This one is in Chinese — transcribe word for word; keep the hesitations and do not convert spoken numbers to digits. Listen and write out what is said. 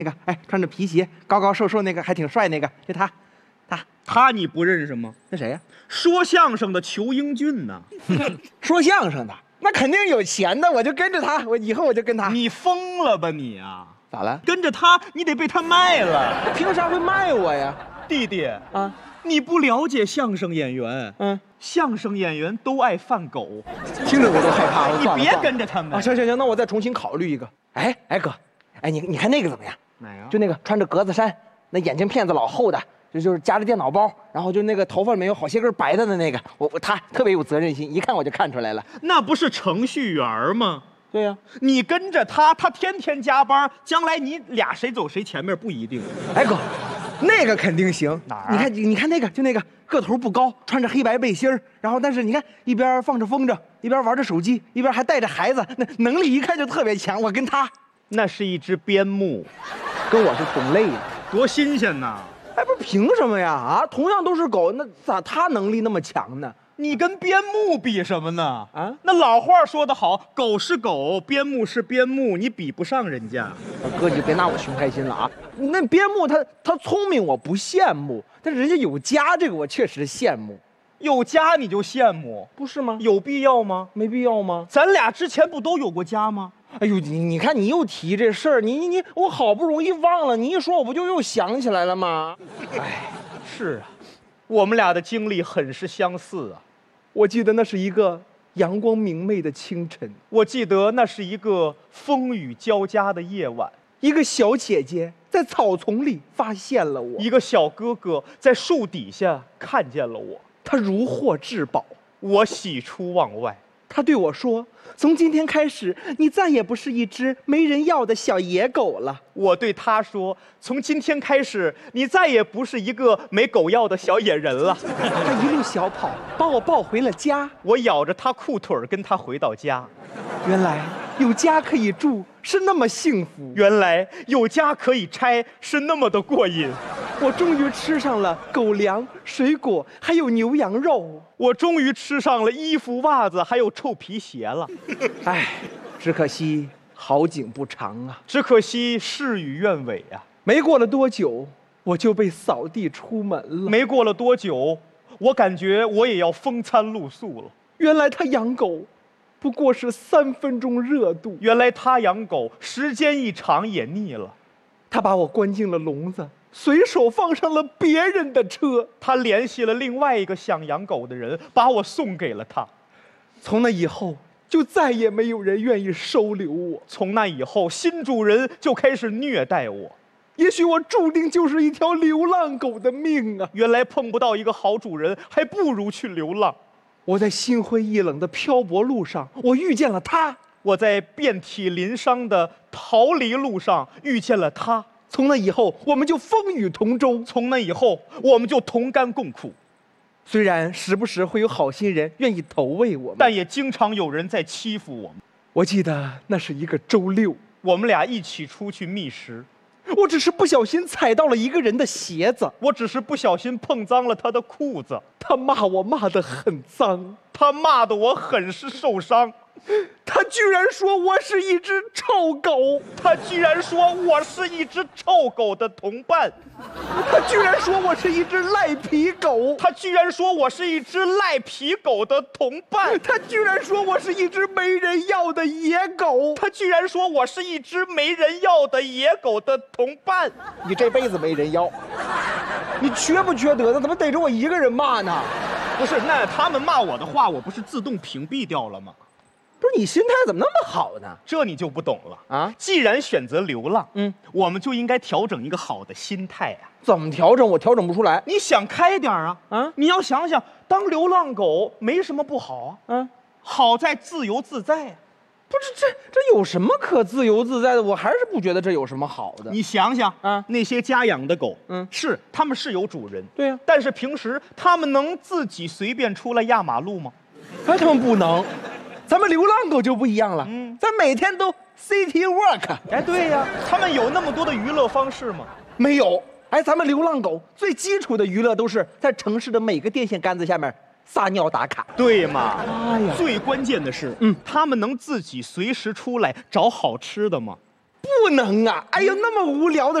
那个，哎，穿着皮鞋，高高瘦瘦那个，还挺帅那个，就他，他他你不认识吗？ 那谁呀、啊？ 说相声的裘英俊呢？ 说相声的，那肯定有钱的，我就跟着他，我以后我就跟他。 你疯了吧你啊？ 咋了？ 跟着他，你得被他卖了。 凭啥会卖我呀？ 弟弟啊， 你不了解相声演员。 嗯， 相声演员都爱犯狗， 听着我都害怕。 你别跟着他们啊！行行行，那我再重新考虑一个。哎哎哥，哎你你看那个怎么样？ 哪个？ 就那个穿着格子衫，那眼镜片子老厚的，就就是夹着电脑包，然后就那个头发里面有好些根白的的那个，我我他特别有责任心，一看我就看出来了。 那不是程序员吗？ 对呀、啊， 你跟着他，他天天加班，将来你俩谁走谁前面不一定。 哎哥，那个肯定行。 哪儿、啊？ 你看你看那个，就那个个头不高，穿着黑白背心儿，然后但是你看一边放着风筝，一边玩着手机，一边还带着孩子，那能力一看就特别强。我跟他， 那是一只边牧， 跟我是同类的， 多新鲜呐！ 哎，不是凭什么呀？啊，同样都是狗，那咋他能力那么强呢？ 你跟边牧比什么呢？ 啊， 那老话说得好，狗是狗，边牧是边牧，你比不上人家。 哥，你就别拿我熊开心了啊！那边牧他他聪明，我不羡慕，但是人家有家，这个我确实羡慕。 有家你就羡慕， 不是吗？ 有必要吗？ 没必要吗？ 咱俩之前不都有过家吗？ 哎呦，你你看你又提这事儿，你你你，我好不容易忘了，你一说我不就又想起来了吗？ 哎，是啊，我们俩的经历很是相似啊。 我记得那是一个阳光明媚的清晨， 我记得那是一个风雨交加的夜晚， 一个小姐姐在草丛里发现了我， 一个小哥哥在树底下看见了我， 他如获至宝， 我喜出望外。 他对我说：“从今天开始，你再也不是一只没人要的小野狗了。” 我对他说：“从今天开始，你再也不是一个没狗要的小野人了。” 他一路小跑，把我抱回了家。 我咬着他裤腿跟他回到家。 原来有家可以住是那么幸福， 原来有家可以拆是那么的过瘾。 我终于吃上了狗粮、水果，还有牛羊肉。 我终于吃上了衣服、袜子，还有臭皮鞋了。 唉，只可惜好景不长啊！ 只可惜事与愿违啊！ 没过了多久，我就被扫地出门了。 没过了多久，我感觉我也要风餐露宿了。 原来他养狗不过是三分钟热度， 原来他养狗时间一长也腻了。 他把我关进了笼子，随手放上了别人的车。 他联系了另外一个想养狗的人，把我送给了他。 从那以后，就再也没有人愿意收留我。 从那以后，新主人就开始虐待我。 也许我注定就是一条流浪狗的命啊！ 原来碰不到一个好主人，还不如去流浪。 我在心灰意冷的漂泊路上，我遇见了他。 我在遍体鳞伤的逃离路上遇见了他。 从那以后，我们就风雨同舟。 从那以后，我们就同甘共苦。 虽然时不时会有好心人愿意投喂我们， 但也经常有人在欺负我们。 我记得那是一个周六， 我们俩一起出去觅食。 我只是不小心踩到了一个人的鞋子， 我只是不小心碰脏了他的裤子。 他骂我骂得很脏， 他骂得我很是受伤。 他居然说我是一只臭狗， 他居然说我是一只臭狗的同伴， 他居然说我是一只赖皮狗， 他居然说我是一只赖皮狗的同伴， 他居然说我是一只没人要的野狗， 他居然说我是一只没人要的野狗的同伴。 你这辈子没人要，你缺不缺德的？怎么逮着我一个人骂呢？ 不是，那他们骂我的话，我不是自动屏蔽掉了吗？ 不是，你心态怎么那么好呢？ 这你就不懂了啊！ 既然选择流浪， 嗯， 我们就应该调整一个好的心态啊。 怎么调整？我调整不出来。 你想开点啊！ 啊， 你要想想，当流浪狗没什么不好啊。 嗯， 好在自由自在啊。 不是，这这有什么可自由自在的？我还是不觉得这有什么好的。 你想想啊， 那些家养的狗， 嗯， 是他们是有主人， 对呀、啊， 但是平时他们能自己随便出来压马路吗？ 哎，他们不能。咱们流浪狗就不一样了，嗯，咱每天都 city work。 哎，对呀，他们有那么多的娱乐方式吗？ 没有。哎，咱们流浪狗最基础的娱乐都是在城市的每个电线杆子下面撒尿打卡。 对嘛？ 哎呀， 最关键的是， 嗯， 他们能自己随时出来找好吃的吗？ 不能啊！哎呦，那么无聊的